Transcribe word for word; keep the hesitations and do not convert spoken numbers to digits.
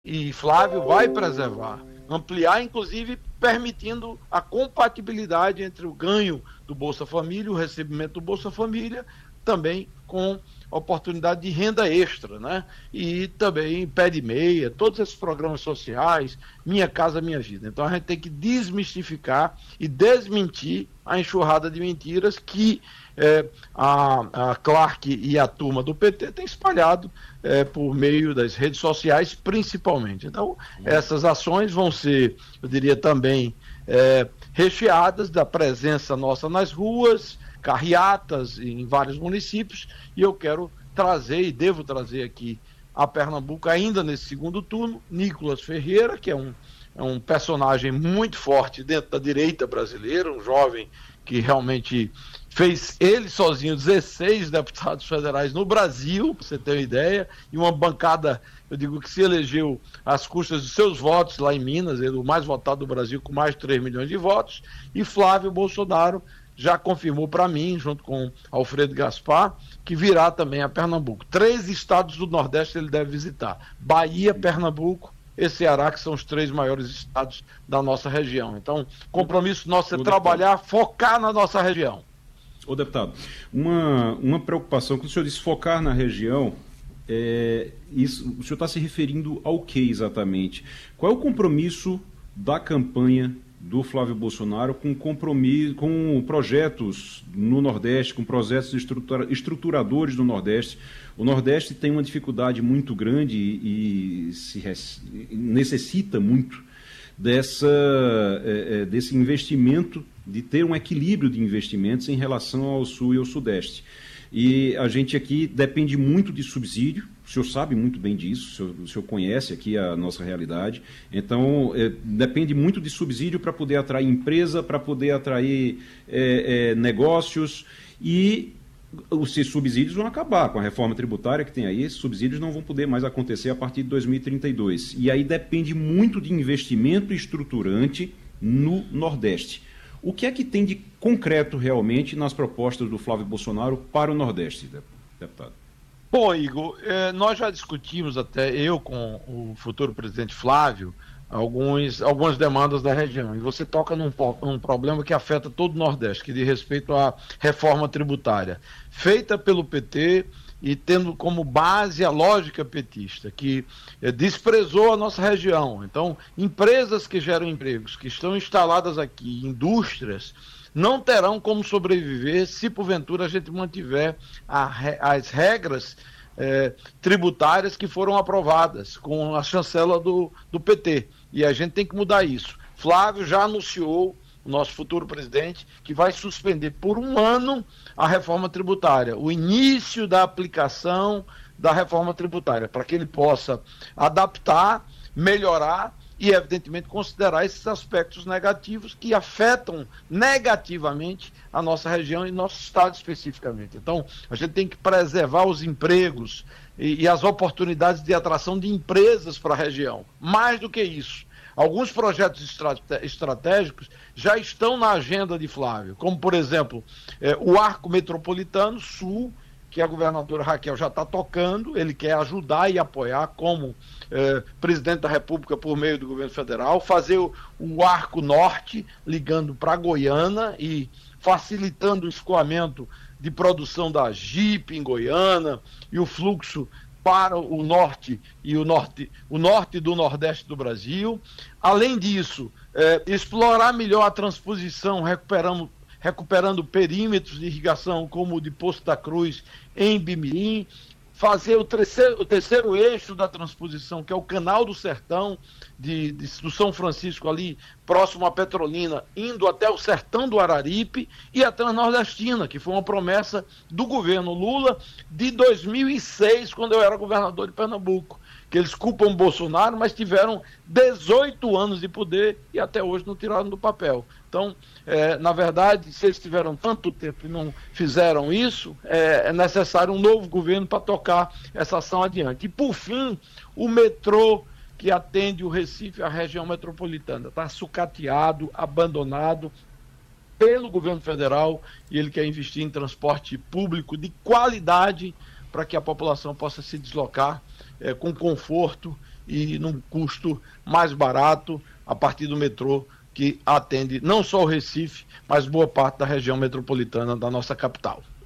E Flávio vai preservar, ampliar, inclusive permitindo a compatibilidade entre o ganho do Bolsa Família, o recebimento do Bolsa Família, também com oportunidade de renda extra, né? E também pé de meia, todos esses programas sociais, Minha Casa Minha Vida. Então a gente tem que desmistificar e desmentir a enxurrada de mentiras que é, a, a Clark e a turma do P T têm espalhado é, por meio das redes sociais, principalmente. Então, essas ações vão ser, eu diria também, é, recheadas da presença nossa nas ruas, carreatas em vários municípios, e eu quero trazer e devo trazer aqui a Pernambuco ainda nesse segundo turno, Nicolas Ferreira, que é um, é um personagem muito forte dentro da direita brasileira, um jovem que realmente fez ele sozinho dezesseis deputados federais no Brasil, para você ter uma ideia, e uma bancada, eu digo que se elegeu às custas dos seus votos lá em Minas, ele o mais votado do Brasil com mais de três milhões de votos, e Flávio Bolsonaro já confirmou para mim, junto com Alfredo Gaspar, que virá também a Pernambuco. Três estados do Nordeste ele deve visitar: Bahia, Pernambuco e Ceará, que são os três maiores estados da nossa região. Então, compromisso nosso é o trabalhar, deputado, focar na nossa região. Ô deputado, uma, uma preocupação, quando o senhor disse focar na região, é, isso, o senhor está se referindo ao que exatamente? Qual é o compromisso da campanha do Flávio Bolsonaro com compromisso, com projetos no Nordeste, com projetos estrutura, estruturadores do Nordeste? O Nordeste tem uma dificuldade muito grande e, e se res, necessita muito dessa, é, é, desse investimento, de ter um equilíbrio de investimentos em relação ao Sul e ao Sudeste. E a gente aqui depende muito de subsídio, o senhor sabe muito bem disso, o senhor, o senhor conhece aqui a nossa realidade, então é, depende muito de subsídio para poder atrair empresa, para poder atrair é, é, negócios, e esses subsídios vão acabar com a reforma tributária que tem aí, esses subsídios não vão poder mais acontecer a partir de dois mil e trinta e dois. E aí depende muito de investimento estruturante no Nordeste. O que é que tem de concreto realmente nas propostas do Flávio Bolsonaro para o Nordeste, deputado? Bom, Igor, eh, nós já discutimos até eu com o futuro presidente Flávio alguns, algumas demandas da região, e você toca num, num problema que afeta todo o Nordeste, que diz respeito à reforma tributária, feita pelo P T e tendo como base a lógica petista, que eh, desprezou a nossa região. Então, empresas que geram empregos, que estão instaladas aqui, indústrias, não terão como sobreviver se porventura a gente mantiver a, as regras eh, tributárias que foram aprovadas com a chancela do, do P T. E a gente tem que mudar isso. Flávio já anunciou, o nosso futuro presidente, que vai suspender por um ano a reforma tributária, o início da aplicação da reforma tributária, para que ele possa adaptar, melhorar e, evidentemente, considerar esses aspectos negativos que afetam negativamente a nossa região e nosso estado especificamente. Então, a gente tem que preservar os empregos e, e as oportunidades de atração de empresas para a região. Mais do que isso, alguns projetos estrate- estratégicos já estão na agenda de Flávio, como, por exemplo, eh, o Arco Metropolitano Sul, que a governadora Raquel já está tocando. Ele quer ajudar e apoiar como eh, presidente da República por meio do governo federal, fazer o, o Arco Norte, ligando para Goiânia e facilitando o escoamento de produção da Jeep em Goiânia e o fluxo para o norte e o norte, o norte do nordeste do Brasil. Além disso, eh, explorar melhor a transposição, recuperando, recuperando perímetros de irrigação como o de Poço da Cruz em Bimirim, fazer o terceiro, o terceiro eixo da transposição, que é o Canal do Sertão, de, de, do São Francisco, ali próximo à Petrolina, indo até o Sertão do Araripe, e a Transnordestina, que foi uma promessa do governo Lula de dois mil e seis, quando eu era governador de Pernambuco, que eles culpam Bolsonaro, mas tiveram dezoito anos de poder e até hoje não tiraram do papel. Então, é, na verdade, se eles tiveram tanto tempo e não fizeram isso, é, é necessário um novo governo para tocar essa ação adiante. E, por fim, o metrô que atende o Recife, a região metropolitana, está sucateado, abandonado pelo governo federal, e ele quer investir em transporte público de qualidade para que a população possa se deslocar é, com conforto e num custo mais barato a partir do metrô, que atende não só o Recife, mas boa parte da região metropolitana da nossa capital.